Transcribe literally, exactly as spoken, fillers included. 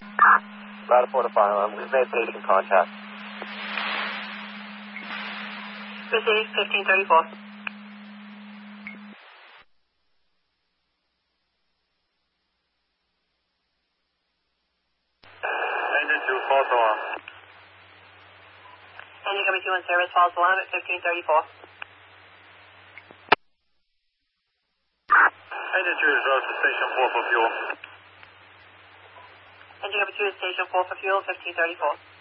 Ladder four to five, um, we've made station contact. Received, fifteen thirty-four. Engine two, false alarm. Engine coming two in service, false alarm at fifteen thirty-four. Engine two is route to station four for fuel. Engine coming two is station four for fuel, fifteen thirty-four.